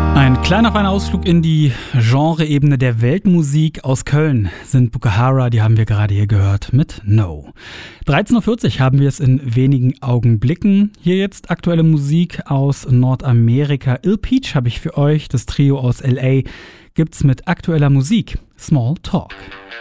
Ein kleiner feiner Ausflug in die Genreebene der Weltmusik. Aus Köln sind Bukahara, die haben wir gerade hier gehört mit No. 13.40 Uhr haben wir es in wenigen Augenblicken. Hier jetzt aktuelle Musik aus Nordamerika. Ill Peach habe ich für euch, das Trio aus LA gibt's mit aktueller Musik. Small Talk.